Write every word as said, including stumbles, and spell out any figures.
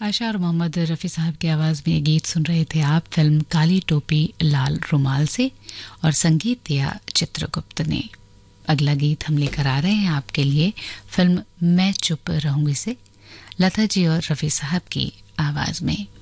आशा और मोहम्मद रफ़ी साहब की आवाज़ में ये गीत सुन रहे थे आप फिल्म काली टोपी लाल रुमाल से, और संगीत दिया चित्रगुप्त ने। अगला गीत हम लेकर आ रहे हैं आपके लिए फिल्म मैं चुप रहूंगी से, लता जी और रफ़ी साहब की आवाज़ में।